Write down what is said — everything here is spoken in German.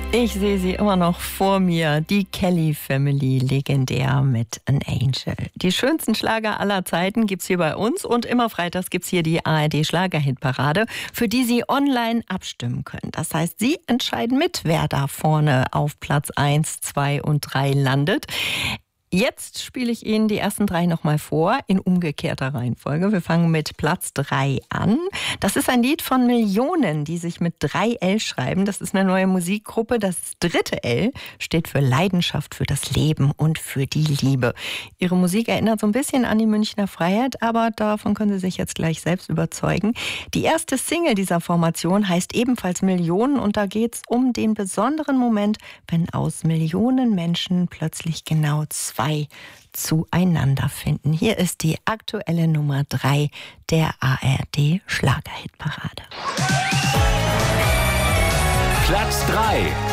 Ich sehe sie immer noch vor mir, die Kelly Family, legendär mit An Angel. Die schönsten Schlager aller Zeiten gibt's hier bei uns und immer freitags gibt's hier die ARD Schlagerhitparade, für die Sie online abstimmen können. Das heißt, Sie entscheiden mit, wer da vorne auf Platz 1, 2 und 3 landet. Jetzt spiele ich Ihnen die ersten 3 nochmal vor, in umgekehrter Reihenfolge. Wir fangen mit Platz 3 an. Das ist ein Lied von Millionen, die sich mit 3 L schreiben. Das ist eine neue Musikgruppe. Das dritte L steht für Leidenschaft, für das Leben und für die Liebe. Ihre Musik erinnert so ein bisschen an die Münchner Freiheit, aber davon können Sie sich jetzt gleich selbst überzeugen. Die erste Single dieser Formation heißt ebenfalls Millionen und da geht es um den besonderen Moment, wenn aus Millionen Menschen plötzlich genau 2 zueinander finden. Hier ist die aktuelle Nummer 3 der ARD Schlagerhitparade. Platz 3.